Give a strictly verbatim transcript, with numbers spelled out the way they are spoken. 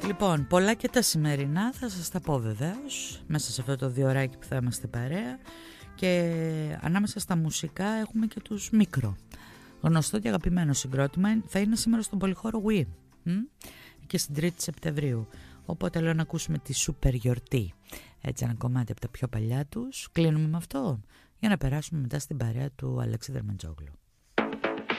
Λοιπόν, πολλά και τα σημερινά θα σας τα πω βεβαίως μέσα σε αυτό το διωράκι που θα είμαστε παρέα. Και ανάμεσα στα μουσικά έχουμε και τους Μικρό. Γνωστό και αγαπημένο συγκρότημα θα είναι σήμερα στον πολυχώρο Wii και στην τρίτη Σεπτεμβρίου. Οπότε λέω να ακούσουμε τη Σούπερ Γιορτή. Έτσι ένα κομμάτι από τα πιο παλιά τους. Κλείνουμε με αυτό για να περάσουμε μετά στην παρέα του Αλέξη Δερμαντζόγλου.